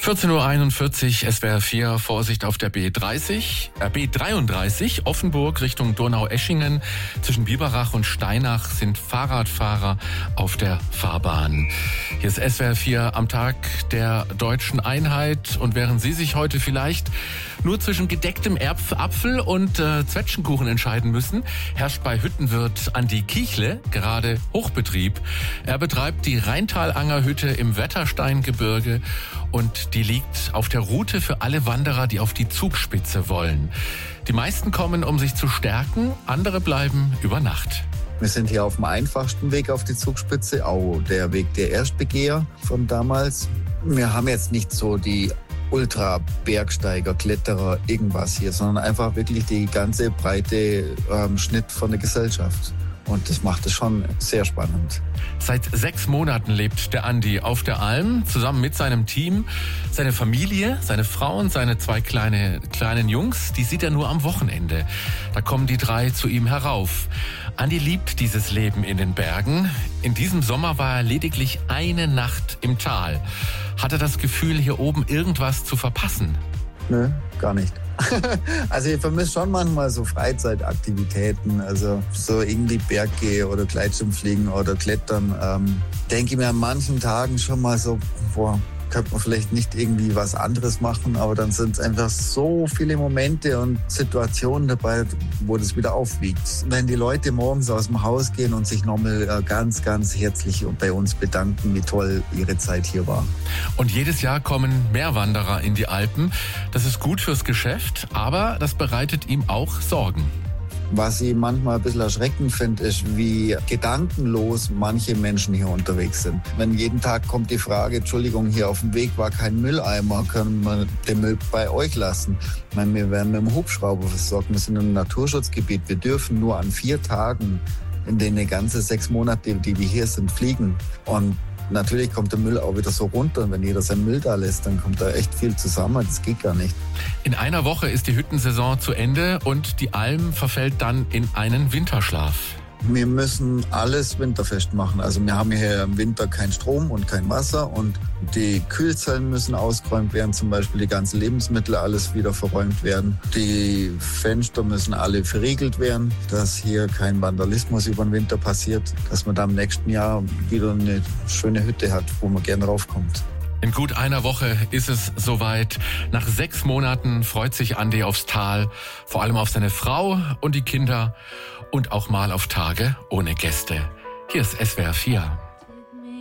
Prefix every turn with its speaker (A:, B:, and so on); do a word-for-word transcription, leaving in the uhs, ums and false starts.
A: vierzehn Uhr einundvierzig, S W R vier, Vorsicht auf der B dreißig, äh, B dreiunddreißig, Offenburg Richtung Donaueschingen. Zwischen Biberach und Steinach sind Fahrradfahrer auf der Fahrbahn. Hier ist S W R vier am Tag der deutschen Einheit. Und während Sie sich heute vielleicht nur zwischen gedecktem Erpf- Apfel und äh, Zwetschgenkuchen entscheiden müssen, herrscht bei Hüttenwirt Andi Kiechle gerade Hochbetrieb. Er betreibt die Rheintalanger-Hütte im Wettersteingebirge und die liegt auf der Route für alle Wanderer, die auf die Zugspitze wollen. Die meisten kommen, um sich zu stärken, andere bleiben über Nacht.
B: Wir sind hier auf dem einfachsten Weg auf die Zugspitze, auch der Weg der Erstbegeher von damals. Wir haben jetzt nicht so die Ultra-Bergsteiger, Kletterer, irgendwas hier, sondern einfach wirklich die ganze breite ähm, Schnitt von der Gesellschaft. Und das macht es schon sehr spannend.
A: Seit sechs Monaten lebt der Andi auf der Alm, zusammen mit seinem Team. Seine Familie, seine Frau und seine zwei kleine, kleinen Jungs, die sieht er nur am Wochenende. Da kommen die drei zu ihm herauf. Andi liebt dieses Leben in den Bergen. In diesem Sommer war er lediglich eine Nacht im Tal. Hat er das Gefühl, hier oben irgendwas zu verpassen?
B: Nö, gar nicht. Also ich vermisse schon manchmal so Freizeitaktivitäten, also so irgendwie Berggehen oder Gleitschirmfliegen oder Klettern. Ähm, denke ich mir an manchen Tagen schon mal so, boah, könnte man vielleicht nicht irgendwie was anderes machen, aber dann sind es einfach so viele Momente und Situationen dabei, wo das wieder aufwiegt. Wenn die Leute morgens aus dem Haus gehen und sich nochmal ganz, ganz herzlich bei uns bedanken, wie toll ihre Zeit hier war.
A: Und jedes Jahr kommen mehr Wanderer in die Alpen. Das ist gut fürs Geschäft, aber das bereitet ihm auch Sorgen.
B: Was ich manchmal ein bisschen erschreckend finde, ist, wie gedankenlos manche Menschen hier unterwegs sind. Wenn jeden Tag kommt die Frage, Entschuldigung, hier auf dem Weg war kein Mülleimer, können wir den Müll bei euch lassen? Ich meine, wir werden mit dem Hubschrauber versorgt, wir sind im Naturschutzgebiet, wir dürfen nur an vier Tagen in den ganzen sechs Monate, die wir hier sind, fliegen. Und natürlich kommt der Müll auch wieder so runter. Und wenn jeder seinen Müll da lässt, dann kommt da echt viel zusammen. Das geht gar nicht.
A: In einer Woche ist die Hüttensaison zu Ende und die Alm verfällt dann in einen Winterschlaf.
B: Wir müssen alles winterfest machen. Also wir haben hier im Winter keinen Strom und kein Wasser und die Kühlzellen müssen ausgeräumt werden, zum Beispiel die ganzen Lebensmittel, alles wieder verräumt werden. Die Fenster müssen alle verriegelt werden, dass hier kein Vandalismus über den Winter passiert, dass man dann im nächsten Jahr wieder eine schöne Hütte hat, wo man gerne raufkommt.
A: In gut einer Woche ist es soweit. Nach sechs Monaten freut sich Andi aufs Tal, vor allem auf seine Frau und die Kinder und auch mal auf Tage ohne Gäste. Hier ist S W R vier.